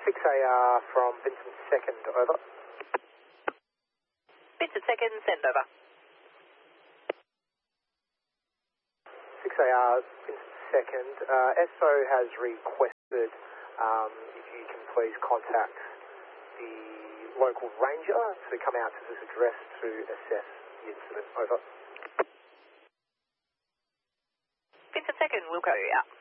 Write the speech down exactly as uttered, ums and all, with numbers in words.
six A R from Vincent Second, over. Vincent Second, send over. six A R, Vincent Second. Uh, S O has requested um, if you can please contact the local ranger to come out to this address to assess the incident, over. Vincent Second, Wilco, out.